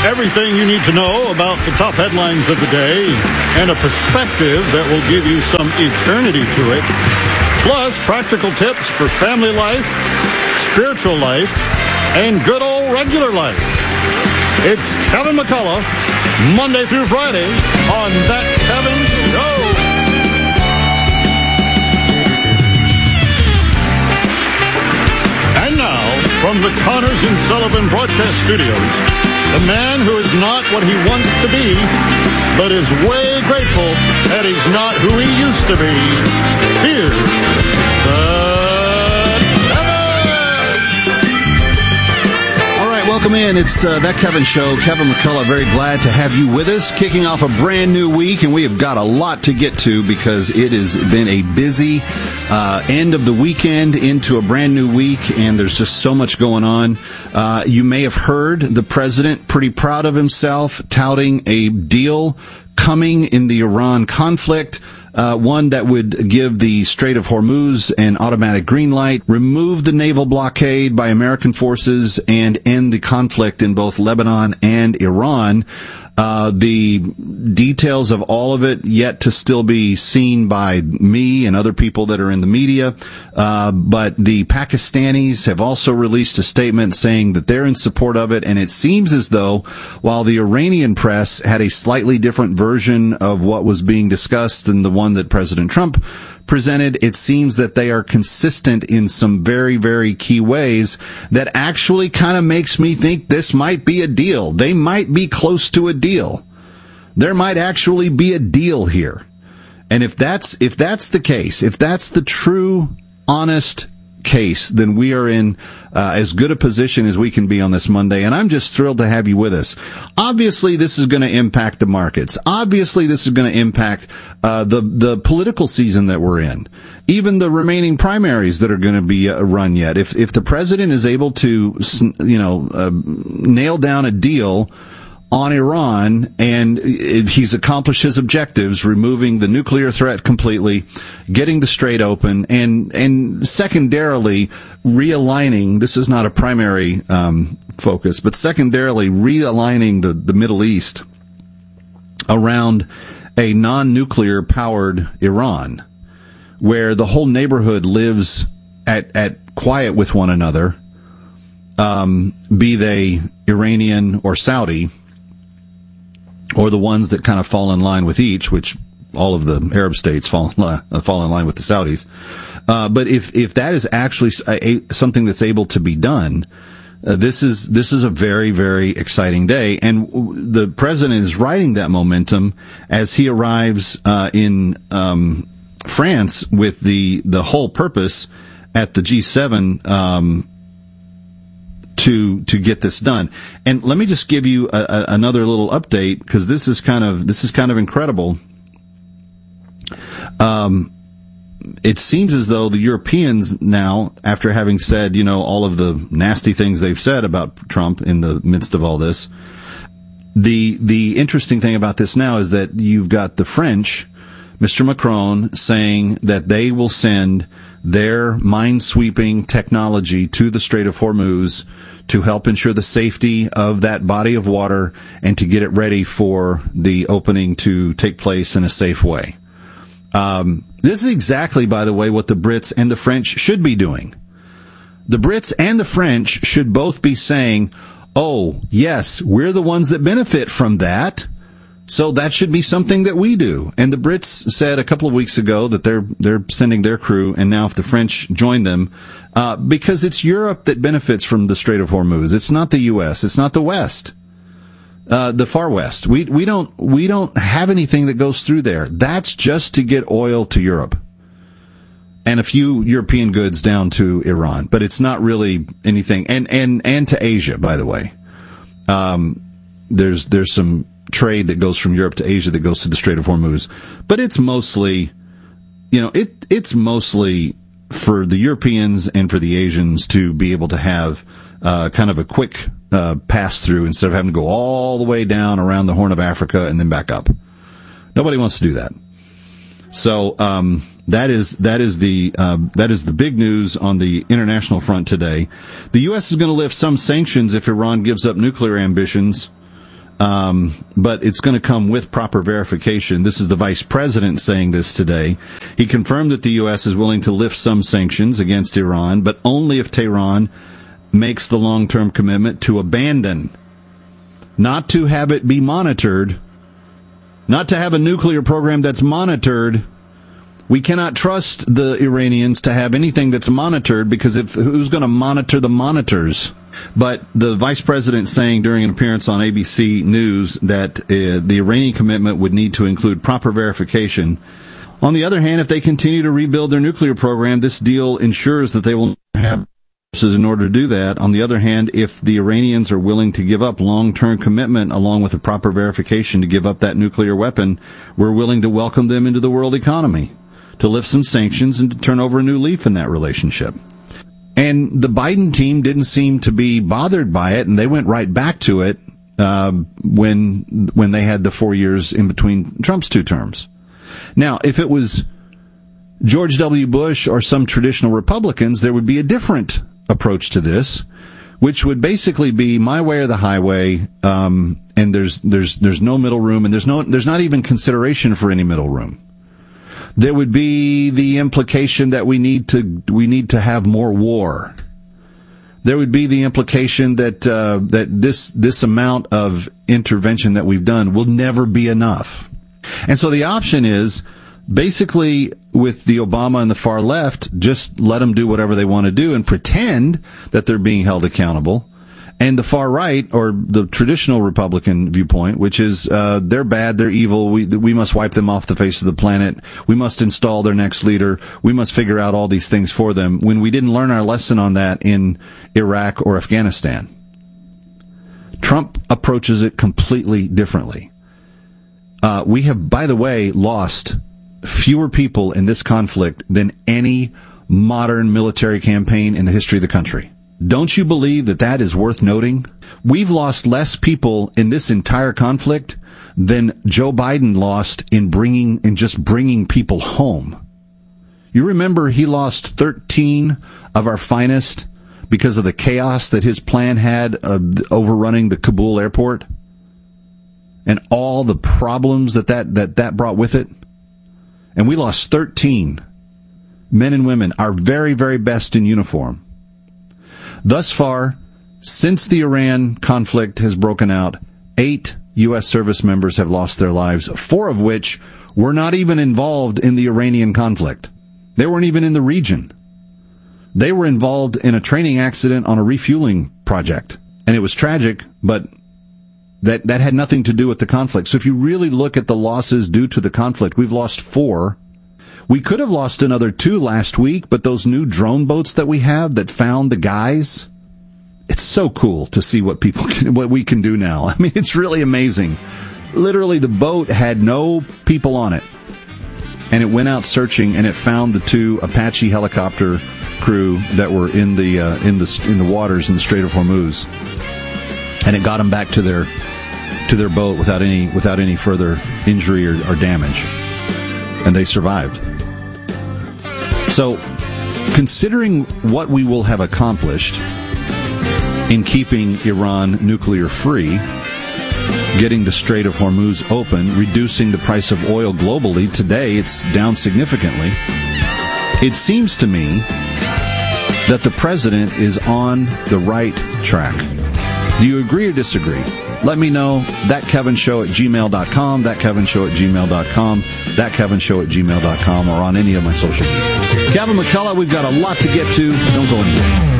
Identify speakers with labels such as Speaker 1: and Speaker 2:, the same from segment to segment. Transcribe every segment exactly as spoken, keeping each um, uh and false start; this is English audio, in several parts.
Speaker 1: Everything you need to know about the top headlines of the day and a perspective that will give you some eternity to it. Plus, practical tips for family life, spiritual life, and good old regular life. It's Kevin McCullough, Monday through Friday on That Kevin Show. And now, from the Connors and Sullivan Broadcast Studios, the man who is not what he wants to be, but is way grateful that he's not who he used to be. Here's the
Speaker 2: Welcome in. It's uh, That Kevin Show. Kevin McCullough, very glad to have you with us. Kicking off a brand new week, and we have got a lot to get to because it has been a busy uh, end of the weekend into a brand new week, and there's just so much going on. Uh, you may have heard the president pretty proud of himself, touting a deal coming in the Iran conflict. Uh, one that would give the Strait of Hormuz an automatic green light, remove the naval blockade by American forces, and end the conflict in both Lebanon and Iran. Uh, the details of all of it yet to still be seen by me and other people that are in the media. Uh, but the Pakistanis have also released a statement saying that they're in support of it. And it seems as though while the Iranian press had a slightly different version of what was being discussed than the one that President Trump presented, it seems that they are consistent in some very, very key ways that actually kind of makes me think this might be a deal. They might be close to a deal. There might actually be a deal here. And if that's, if that's the case, if that's the true, honest case, then we are in uh, as good a position as we can be on this Monday, and I'm just thrilled to have you with us. Obviously, this is going to impact the markets. Obviously, this is going to impact uh, the the political season that we're in, even the remaining primaries that are going to be uh, run yet. If if the president is able to, you know, uh, nail down a deal on Iran, and he's accomplished his objectives, removing the nuclear threat completely, getting the strait open, and and secondarily realigning, this is not a primary um, focus, but secondarily realigning the, the Middle East around a non-nuclear powered Iran, where the whole neighborhood lives at, at quiet with one another, um, be they Iranian or Saudi, or the ones that kind of fall in line with each, which all of the Arab states fall in line, uh, fall in line with the Saudis. Uh, but if, if that is actually a, a, something that's able to be done, uh, this is, this is a very, very exciting day. And w- the president is riding that momentum as he arrives, uh, in, um, France with the, the whole purpose at the G seven, um, to to get this done. And let me just give you a, a, another little update, because this is kind of this is kind of incredible. Um, it seems as though the Europeans now, after having said, you know, all of the nasty things they've said about Trump in the midst of all this, the the interesting thing about this now is that you've got the French, Mister Macron, saying that they will send their mine-sweeping technology to the Strait of Hormuz to help ensure the safety of that body of water and to get it ready for the opening to take place in a safe way. Um, this is exactly, by the way, what the Brits and the French should be doing. The Brits and the French should both be saying, oh, yes, we're the ones that benefit from that, so that should be something that we do. And the Brits said a couple of weeks ago that they're they're sending their crew, and now if the French join them, uh, because it's Europe that benefits from the Strait of Hormuz. It's not the U S. It's not the West, uh, the far West. We we don't we don't have anything that goes through there. That's just to get oil to Europe and a few European goods down to Iran. But it's not really anything, and and and to Asia, by the way. Um, there's there's some trade that goes from Europe to Asia that goes to the Strait of Hormuz, but it's mostly, you know, it it's mostly for the Europeans and for the Asians to be able to have uh, kind of a quick uh, pass through instead of having to go all the way down around the Horn of Africa and then back up. Nobody wants to do that. So um, that is that is the uh, that is the big news on the international front today. The U S is going to lift some sanctions if Iran gives up nuclear ambitions. Um, but it's going to come with proper verification. This is the vice president saying this today. He confirmed that the U S is willing to lift some sanctions against Iran, but only if Tehran makes the long-term commitment to abandon, not to have it be monitored, not to have a nuclear program that's monitored. We cannot trust the Iranians to have anything that's monitored, because if who's going to monitor the monitors? But the vice president saying during an appearance on A B C News that uh, the Iranian commitment would need to include proper verification. On the other hand, if they continue to rebuild their nuclear program, this deal ensures that they will have resources in order to do that. On the other hand, if the Iranians are willing to give up long-term commitment along with a proper verification to give up that nuclear weapon, we're willing to welcome them into the world economy, to lift some sanctions and to turn over a new leaf in that relationship. And the Biden team didn't seem to be bothered by it, and they went right back to it uh, when when they had the four years in between Trump's two terms. Now, if it was George W. Bush or some traditional Republicans, there would be a different approach to this, which would basically be my way or the highway, um, and there's there's there's no middle room, and there's no there's not even consideration for any middle room. There would be the implication that we need to we need to have more war. There would be the implication that uh, that this this amount of intervention that we've done will never be enough. And so the option is basically, with the Obama and the far left, just let them do whatever they want to do and pretend that they're being held accountable. And the far right, or the traditional Republican viewpoint, which is uh, they're bad, they're evil, we we must wipe them off the face of the planet, we must install their next leader, we must figure out all these things for them, when we didn't learn our lesson on that in Iraq or Afghanistan. Trump approaches it completely differently. Uh, we have, by the way, lost fewer people in this conflict than any modern military campaign in the history of the country. Don't you believe that that is worth noting? We've lost less people in this entire conflict than Joe Biden lost in bringing, in just bringing people home. You remember he lost thirteen of our finest because of the chaos that his plan had of overrunning the Kabul airport and all the problems that that, that, that brought with it. And we lost thirteen men and women, our very, very best in uniform. Thus far, since the Iran conflict has broken out, eight U S service members have lost their lives, four of which were not even involved in the Iranian conflict. They weren't even in the region. They were involved in a training accident on a refueling project. And it was tragic, but that, that had nothing to do with the conflict. So if you really look at the losses due to the conflict, we've lost four. We could have lost another two last week, but those new drone boats that we have that found the guys, it's so cool to see what people can, what we can do now. I mean, it's really amazing. Literally, the boat had no people on it, and it went out searching, and it found the two Apache helicopter crew that were in the uh, in the in the waters in the Strait of Hormuz, and it got them back to their to their boat without any without any further injury or, or damage, and they survived. So, considering what we will have accomplished in keeping Iran nuclear free, getting the Strait of Hormuz open, reducing the price of oil globally, today it's down significantly, it seems to me that the president is on the right track. Do you agree or disagree? Let me know. That Kevin Show at gmail dot com, that Kevin Show at gmail dot com, that Kevin Show at gmail dot com, or on any of my social media. Kevin McCullough, we've got a lot to get to. Don't go anywhere.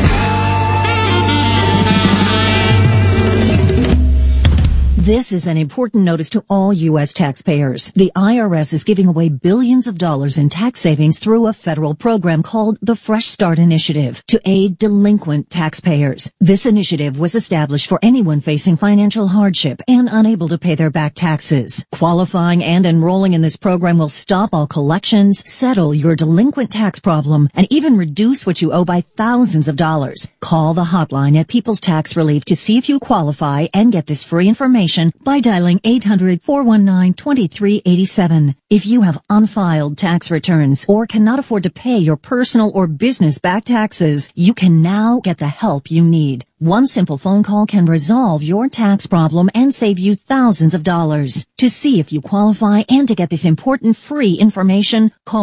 Speaker 3: This is an important notice to all U S taxpayers. The I R S is giving away billions of dollars in tax savings through a federal program called the Fresh Start Initiative to aid delinquent taxpayers. This initiative was established for anyone facing financial hardship and unable to pay their back taxes. Qualifying and enrolling in this program will stop all collections, settle your delinquent tax problem, and even reduce what you owe by thousands of dollars. Call the hotline at People's Tax Relief to see if you qualify and get this free information information by dialing eight hundred, four one nine, two three eight seven. If you have unfiled tax returns or cannot afford to pay your personal or business back taxes, you can now get the help you need. One simple phone call can resolve your tax problem and save you thousands of dollars. To see if you qualify and to get this important free information, call